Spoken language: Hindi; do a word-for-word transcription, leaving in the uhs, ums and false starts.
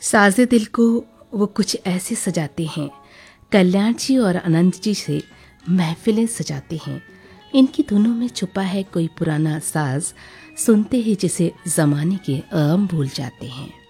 साज़े दिल को वो कुछ ऐसे सजाते हैं, कल्याण जी और अनंत जी से महफिलें सजाते हैं। इनकी धुनों में छुपा है कोई पुराना साज, सुनते ही जिसे ज़माने के आम भूल जाते हैं।